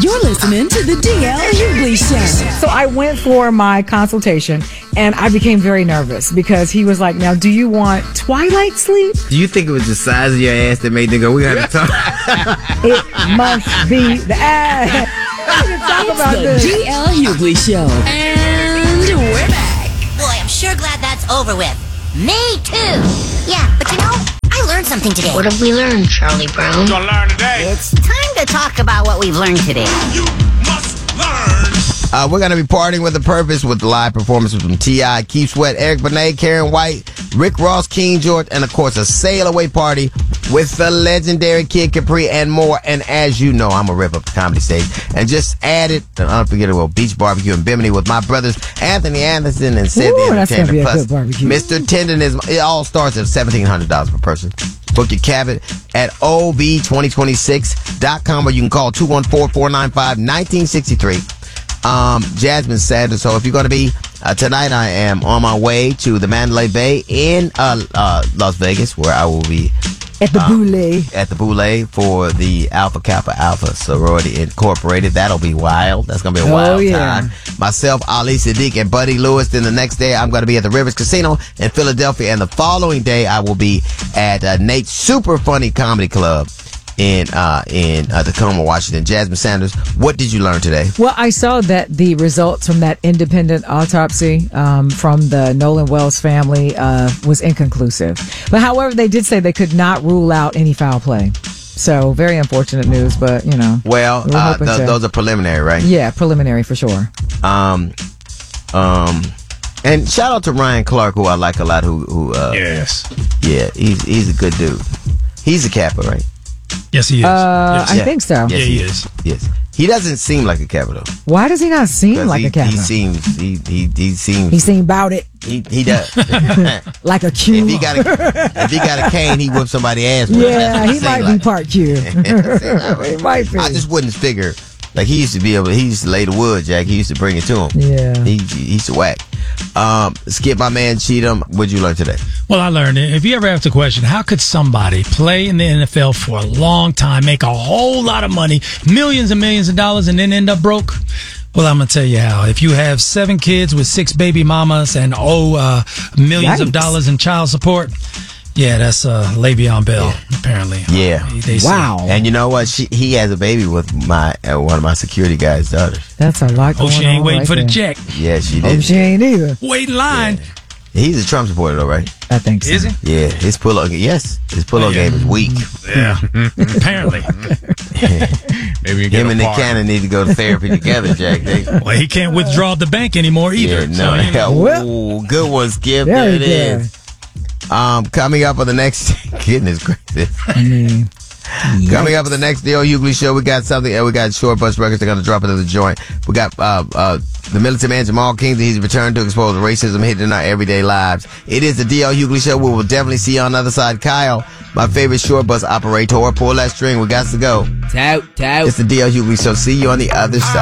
You're listening to the DL Hughley Show. So I went for my consultation, and I became very nervous because he was like, now, do you want twilight sleep? Do you think it was the size of your ass that made them go, we gotta talk? It must be the ass. We can talk about The this. DL Hughley Show. And we're back. Boy, I'm sure glad that's over with. Me too. Yeah, but I learned something today. What have we learned, Charlie Brown? Gonna learn today. It's time to talk about what we've learned today. You must learn. We're gonna be partying with a purpose with live performances from T.I., Keith Sweat, Eric Benet, Karen White, Rick Ross, King George, and of course a sail away party with the legendary Kid Capri and more. And as you know, I'm a rip up the comedy stage and just added the unforgettable beach barbecue in Bimini with my brothers Anthony Anderson and Sid the that's gonna Entertainer. be a Plus, good barbecue. Mr. Tenderness. It all starts at $1,700 per person. Book your cabin at ob2026.com or you can call 214-495-1963. Jasmine Sanders. So if you're going to be tonight, I am on my way to the Mandalay Bay in Las Vegas, where I will be At the Boulay. at the Boulay for the Alpha Kappa Alpha Sorority Incorporated. That'll be wild. That's going to be a wild time. Myself, Ali Sadiq, and Buddy Lewis. Then the next day, I'm going to be at the Rivers Casino in Philadelphia. And the following day, I will be at Nate's Super Funny Comedy Club in Tacoma, Washington. Jasmine Sanders, what did you learn today? Well, I saw that the results from that independent autopsy from the Nolan Wells family was inconclusive. But however, they did say they could not rule out any foul play. So very unfortunate news, but Well, we're hoping to- those are preliminary, right? Yeah, preliminary for sure. And shout out to Ryan Clark, who I like a lot. Yes. Yeah, he's a good dude. He's a Kappa, right? Yes, he is. I Yeah. think so. Yeah, he is. Yes, he doesn't seem like a Kappa though. Why does he not seem like he, a Kappa? He seems. He He seems. seemed about it He does. like a Q. If he got a cane, he whip somebody's ass. with it. That's Yeah, what he seem might like. be part Q. He might be. I just wouldn't figure. Like he used to be able. He used to lay the wood, Jack. He used to bring it to him. Yeah. He used to whack. Skip, my man, Cheatham. What'd you learn today? Well, I learned it. If you ever ask the question, how could somebody play in the NFL for a long time, make a whole lot of money, millions and millions of dollars, and then end up broke? Well, I'm going to tell you how. If you have 7 kids with 6 baby mamas and millions of Yikes. dollars in child support, yeah, that's Le'Veon Bell, apparently. Yeah. They say. Wow. And you know what? He has a baby with my one of my security guys' daughters. That's a lot going Oh, she ain't on waiting right for the there. check. Yeah, she Oh, did. she ain't either. Wait in line. He's a Trump supporter, though, right? I think so. Is he? Yeah, his pull-up. Yes, his pull-up Yeah. game is weak. Yeah. Apparently. Maybe you Him and Nick Cannon need to go to therapy together, Jack. Well, he can't withdraw the bank anymore either. Yeah, no. Ooh, good one, Skip. There Very it good. is. Coming up on the next. Goodness gracious. I mean, Coming up on the next DL Hughley Show, we got something. We got Short Bus Records. They're going to drop another joint. We got the militant man Jamal King. He's returned to expose racism hitting our everyday lives. It is the DL Hughley Show. We will definitely see you on the other side. Kyle, my favorite short bus operator, pull that string. We got to go. Tout. It's the DL Hughley Show. See you on the other side.